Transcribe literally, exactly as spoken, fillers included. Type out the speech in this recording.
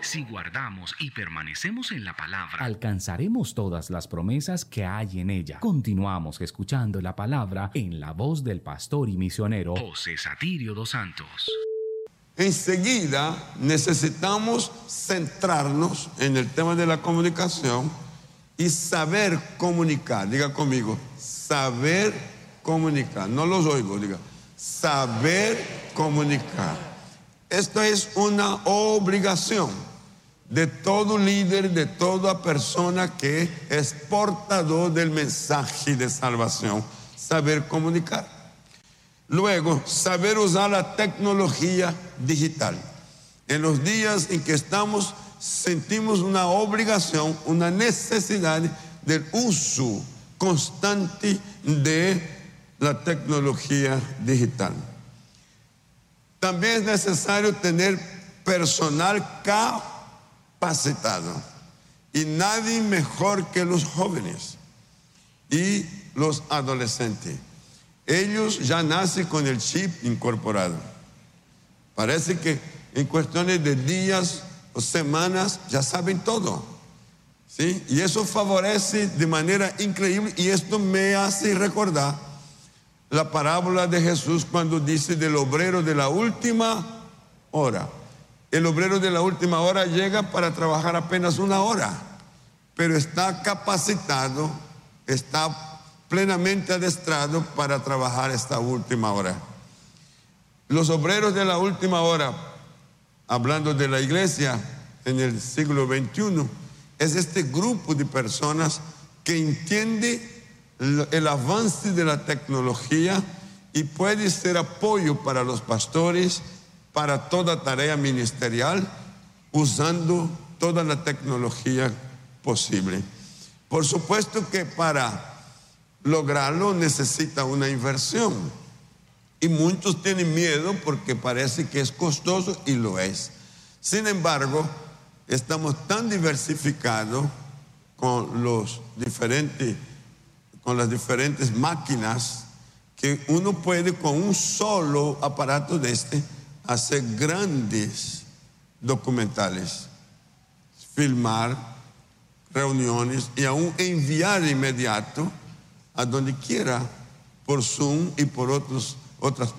Si guardamos y permanecemos en la palabra, alcanzaremos todas las promesas que hay en ella. Continuamos escuchando la palabra en la voz del pastor y misionero José Satirio dos Santos. Enseguida necesitamos centrarnos en el tema de la comunicación y saber comunicar. Diga conmigo, saber comunicar. No los oigo, diga, saber comunicar. Esto es una obligación de todo líder, de toda persona que es portador del mensaje de salvación, saber comunicar. Luego, saber usar la tecnología digital. En los días en que estamos, sentimos una obligación, una necesidad del uso constante de la tecnología digital. También es necesario tener personal capacitado. Y nadie mejor que los jóvenes y los adolescentes. Ellos ya nacen con el chip incorporado. Parece que en cuestiones de días o semanas ya saben todo, ¿sí? Y eso favorece de manera increíble, y esto me hace recordar la parábola de Jesús cuando dice del obrero de la última hora. El obrero de la última hora llega para trabajar apenas una hora, pero está capacitado, está plenamente adestrado para trabajar esta última hora. Los obreros de la última hora, hablando de la iglesia en el siglo veintiuno, es este grupo de personas que entiende el avance de la tecnología y puede ser apoyo para los pastores, para toda tarea ministerial, usando toda la tecnología posible. Por supuesto que para lograrlo necesita una inversión, y muchos tienen miedo porque parece que es costoso, y lo es. Sin embargo, estamos tan diversificados con los diferentes, con las diferentes máquinas, que uno puede con un solo aparato de este hacer grandes documentales, filmar reuniones y aún enviar de inmediato a donde quiera por Zoom y por otros, otras plataformas.